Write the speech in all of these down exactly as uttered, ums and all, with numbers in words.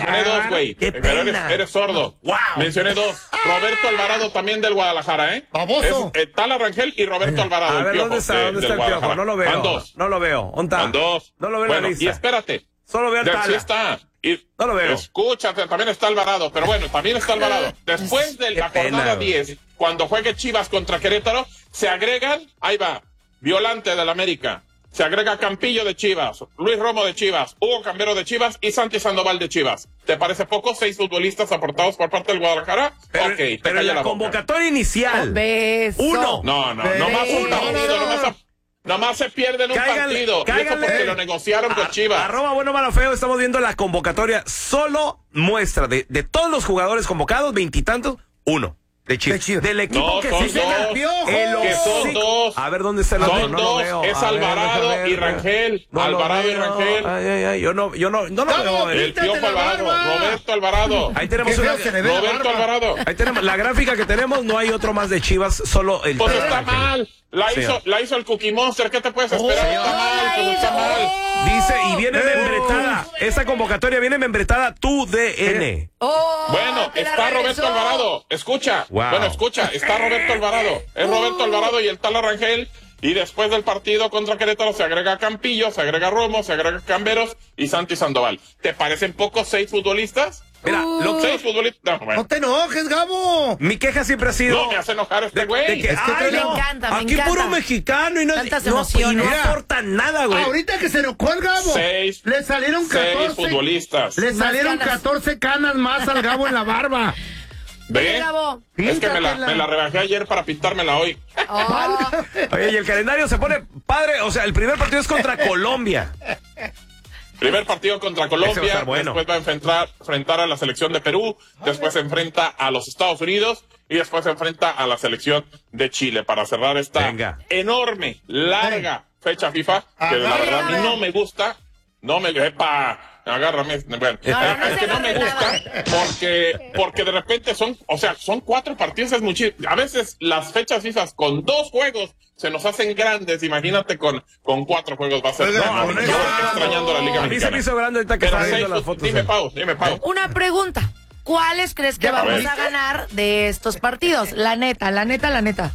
Mencioné dos, güey. Pero eres, eres sordo. Wow. Mencioné dos. Roberto Alvarado también del Guadalajara, ¿eh? Baboso. Es eh, Tala Rangel y Roberto Alvarado. A ver, el ¿dónde Piojo, está? de- ¿Dónde del está el Piojo? Guadalajara. No lo veo. Van dos. No lo veo. ¿Dónde está? Van dos. No lo veo en Bueno, la lista. y espérate. Solo veo al De- Tala. Sí está. Y, No lo veo. Escúchate, también está Alvarado, pero bueno, también está Alvarado. Después de la Qué pena, jornada güey. diez, cuando juegue Chivas contra Querétaro, se agregan, ahí va, Violante del América, se agrega Campillo de Chivas, Luis Romo de Chivas, Hugo Cambero de Chivas y Santi Sandoval de Chivas. ¿Te parece poco? Seis futbolistas aportados por parte del Guadalajara. Pero, ok, te pero en calla la, la boca. convocatoria inicial. Beso. Uno. No, no, Ve- nomás un no, no, partido, no, nomás, no. a- nomás se pierden un Cáiganle, partido. Y eso cáiganle. porque lo negociaron con Ar- Chivas. Arroba bueno, malo, feo. Estamos viendo la convocatoria. Solo muestra de, de todos los jugadores convocados, veintitantos, uno. De Chivas. De Chivas. Del equipo No, que son sí se dos. gana. Piojo. El Que son hocico. dos. A ver, ¿dónde está el otro? Son No lo dos. veo. Es A ver, Alvarado déjame ver. y Rangel. No lo Alvarado y veo. Rangel. Ay, ay, ay. Yo no, yo no, no lo Vamos, veo. El Quítate Piojo la Alvarado, barba. Roberto Alvarado. Ahí tenemos Qué una. feo se le ve la Roberto barba. Alvarado. Ahí tenemos la gráfica que tenemos. No hay otro más de Chivas, solo el. Pues Tala está Rangel. mal. La Sí. hizo, la hizo el Cookie Monster. ¿Qué te puedes Oh, esperar? Está no mal, la pues está hizo. mal. Dice, y viene Eh. membretada. Esta convocatoria viene membretada tu D N. Oh, Bueno, te la está regresó. Roberto Alvarado. Escucha. Wow. Bueno, escucha. Está Roberto Alvarado. Es Roberto Alvarado y el Tala Rangel. Y después del partido contra Querétaro se agrega Campillo, se agrega Romo, se agrega Camberos y Santi Sandoval. ¿Te parecen pocos seis futbolistas? Mira, lo Seis futbolistas. No, bueno. No te enojes, Gabo. mi queja siempre ha sido. No me hace enojar este de, güey. de que, Es que ay, me no, encanta, me aquí encanta. puro mexicano y no, Tantas no, y emociones. no Mira. aporta nada, güey. Ahorita que se enojó el Gabo. Seis. Le salieron Seis catorce. futbolistas. Le Más salieron canas. catorce canas más al Gabo en la barba. ¿Ve? Oye, Gabo. Es que me la, Píntatela. me la rebajé ayer para pintármela hoy. Oh, Oye, y el calendario se pone padre. O sea, el primer partido es contra Colombia. Primer partido contra Ese va a Colombia, estar bueno. después va a enfrentar, enfrentar a la selección de Perú, después se enfrenta a los Estados Unidos y después se enfrenta a la selección de Chile para cerrar esta Venga. enorme, larga fecha FIFA que la verdad a mí no me gusta. No me... ¡Epa! Agárrame. Bueno, No, no, no es se que no me agarre gusta porque, porque de repente son, o sea, son cuatro partidos, es muchísimo. A veces las fechas FIFA con dos juegos se nos hacen grandes, imagínate con, con cuatro juegos va a ser. Oiga, No, a mí con me eso- estoy extrañando la Liga A mí se Mexicana. me hizo grande ahorita que Pero estaba seis, viendo las fotos. dime eh. Pau, dime Pau. una pregunta. ¿Cuáles crees que Ya, vamos a ver. a ganar de estos partidos? La neta, la neta, la neta.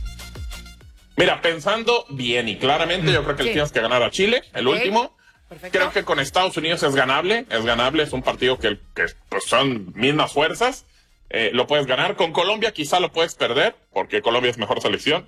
Mira, pensando bien y claramente, yo creo que Sí. le tienes que ganar a Chile, el Ok, último. perfecto. Creo que con Estados Unidos es ganable, es ganable, es un partido que, que pues, son mismas fuerzas. Eh, lo puedes ganar. Con Colombia quizá lo puedes perder, porque Colombia es mejor selección.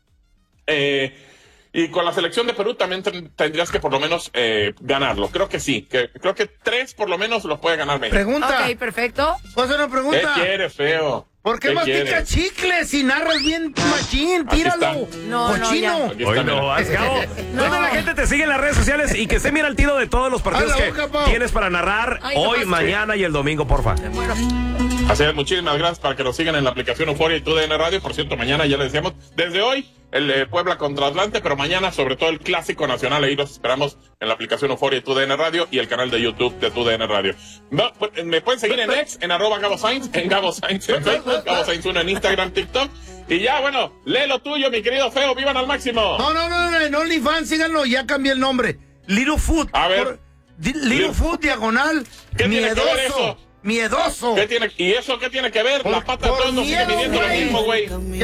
Eh, y con la selección de Perú también ten- tendrías que por lo menos eh, ganarlo. Creo que sí, que creo que tres por lo menos lo puede ganar México. Pregunta. Ok, perfecto. ¿Puedo hacer una ¿Qué pregunta? quieres, feo? ¿Por qué ¿Qué masticas quieres? chicles y narras bien machín? Aquí Tíralo. está. No, no, Cochino. ya. Aquí Hoy está, no mira. vas, Gabo. No. ¿Dónde la gente te sigue en las redes sociales y que esté bien al tiro de todos los partidos Abre que la boca, Pau. tienes para narrar Ay, no hoy, pasa. mañana y el domingo, porfa? Bueno, Así es, muchísimas gracias para que nos sigan en la aplicación Euforia y T U D N Radio. Por cierto, mañana ya les decíamos, desde hoy, el eh, Puebla contra Atlante, pero mañana, sobre todo, el Clásico Nacional. Ahí los esperamos en la aplicación Euforia y T U D N Radio y el canal de YouTube de T U D N Radio. No, pues, me pueden seguir en X, en arroba Gabo Sainz, en Gabo Sainz en Facebook, Gabo Sainz uno en Instagram, TikTok. Y ya, bueno, lee lo tuyo, mi querido feo, vivan al máximo. No, no, no, no, en OnlyFans, síganlo, ya cambié el nombre. Little Food. A ver. Por- di- Little Little- Food, diagonal. ¿Qué tiene que ver miedoso. eso? Miedoso. ¿Qué tiene, ¿Y eso qué tiene que ver? Por- La pata de por todos nos sigue miedo, midiendo lo güey. mismo, güey.